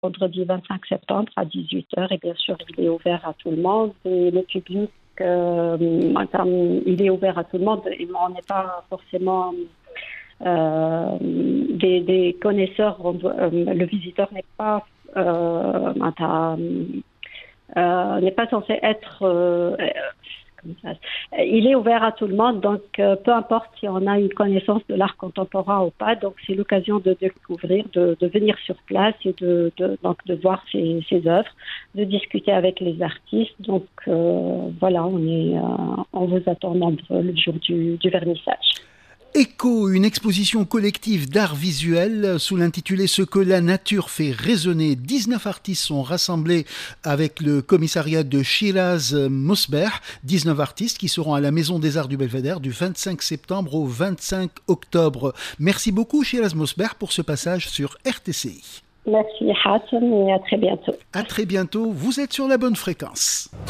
vendredi 25 septembre à 18 heures. Et bien sûr, il est ouvert à tout le monde. Et le public, il est ouvert à tout le monde. Et on n'est pas forcément des connaisseurs. Le visiteur n'est pas censé être comme ça. Il est ouvert à tout le monde, donc peu importe si on a une connaissance de l'art contemporain ou pas, donc c'est l'occasion de découvrir, de venir sur place et donc de voir ses œuvres, de discuter avec les artistes. Donc voilà, on vous attend nombreux le jour du vernissage. Écho, une exposition collective d'art visuel sous l'intitulé Ce que la nature fait résonner. 19 artistes sont rassemblés avec le commissariat de Shiraz Mosber. 19 artistes qui seront à la Maison des Arts du Belvédère du 25 septembre au 25 octobre. Merci beaucoup Shiraz Mosber pour ce passage sur RTCI. Merci Hatem et à très bientôt. À très bientôt, vous êtes sur la bonne fréquence.